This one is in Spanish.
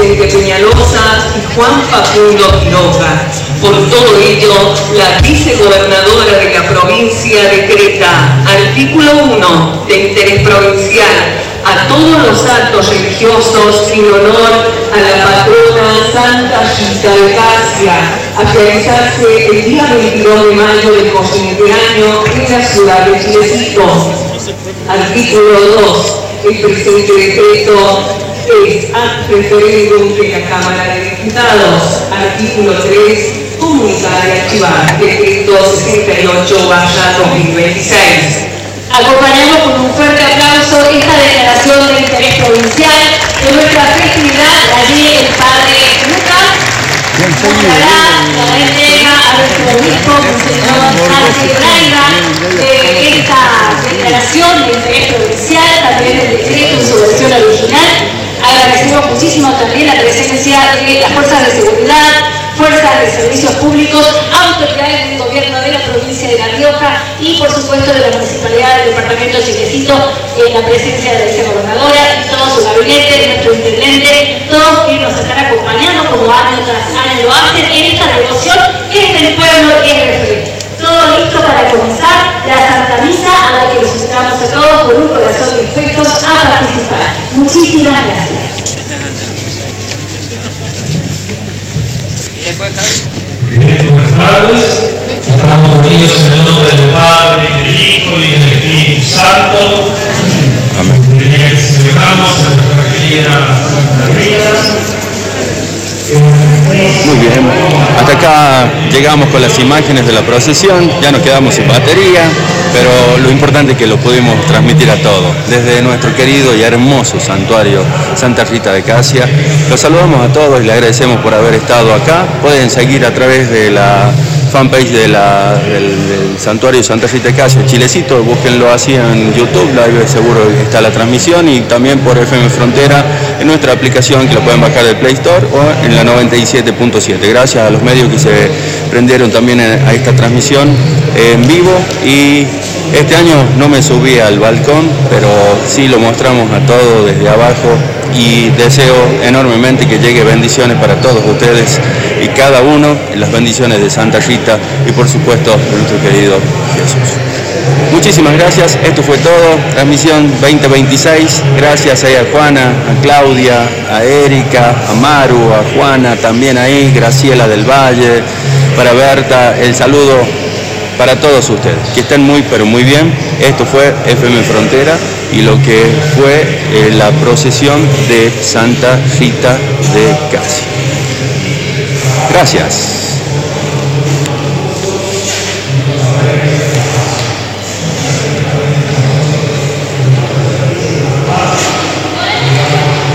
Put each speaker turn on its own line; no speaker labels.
Vicente Peñalosa y Juan Facundo Quiroga. Por todo ello, la vicegobernadora de la provincia decreta, artículo 1 de interés provincial, a todos los actos religiosos en honor a la patrona Santa Rita de Casia, a realizarse el día 22 de mayo del corriente año en la ciudad de Chilecito. Artículo 2. El presente decreto es ad referéndum de la Cámara de Diputados. Artículo 3. Comunicar y archivar decreto 68/2026.
Acompañamos con un fuerte aplauso esta declaración de interés provincial de nuestra festividad, allí el Padre Lucas mostrará la entrega a nuestro obispo, Monseñor Sánchez Braga, de esta declaración de interés provincial, también el decreto en su versión original. Agradecemos muchísimo también la presencia de las fuerzas de seguridad, fuerzas de servicios públicos, autoridades del gobierno de la provincia de La Rioja y por supuesto de la municipalidad del departamento de Chilecito, en la presencia de la vicegobernadora y todo su gabinete, nuestro intendente, todos que nos están acompañando como año tras año lo hacen en esta devoción que es del pueblo y es del frente. Todo listo para comenzar la Santa Misa, a la que los invitamos a todos con un corazón dispuestos a participar. Muchísimas gracias.
Buenas tardes, estamos unidos en el nombre del Padre, del Hijo y del Espíritu Santo. Celebramos a nuestra querida Santa Rita.
Muy bien, hasta acá llegamos con las imágenes de la procesión, ya nos quedamos sin batería, pero lo importante es que lo pudimos transmitir a todos, desde nuestro querido y hermoso santuario Santa Rita de Casia. Los saludamos a todos y les agradecemos por haber estado acá. Pueden seguir a través de la fanpage del santuario Santa Rita de Casia, Chilecito, búsquenlo así en YouTube, live seguro está la transmisión, y también por FM Frontera en nuestra aplicación que lo pueden bajar del Play Store o en la 97.7. Gracias a los medios que se prendieron también a esta transmisión en vivo, y este año no me subí al balcón, pero sí lo mostramos a todos desde abajo, y deseo enormemente que llegue bendiciones para todos ustedes y cada uno, las bendiciones de Santa Rita y por supuesto de nuestro querido Jesús. Muchísimas gracias, esto fue todo, transmisión 2026, gracias a Juana, a Claudia, a Erika, a Maru, a Juana, también ahí, Graciela del Valle, para Berta, el saludo para todos ustedes, que estén muy pero muy bien. Esto fue FM Frontera y lo que fue la procesión de Santa Rita de Casia. Gracias.